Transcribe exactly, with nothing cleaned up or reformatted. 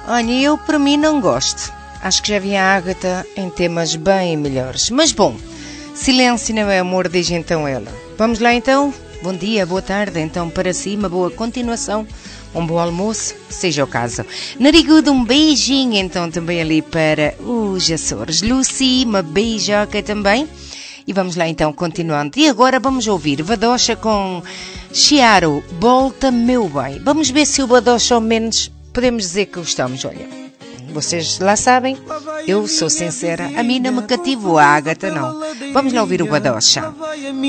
Olha, eu para mim não gosto. Acho que já vi a Ágata em temas bem melhores. Mas bom, silêncio não é amor, diz então ela. Vamos lá então? Bom dia, boa tarde, então para si, uma boa continuação, um bom almoço, seja o caso. Narigudo, um beijinho então também ali para os Açores. Lucy, uma beijoca também. E vamos lá então, continuando. E agora vamos ouvir Badocha com Chiaro, volta meu bem. Vamos ver se o Badocha ao menos podemos dizer que gostamos, olha. Vocês lá sabem, eu sou sincera, a mim não me cativou, a Ágata não. Vamos lá ouvir o Badocha.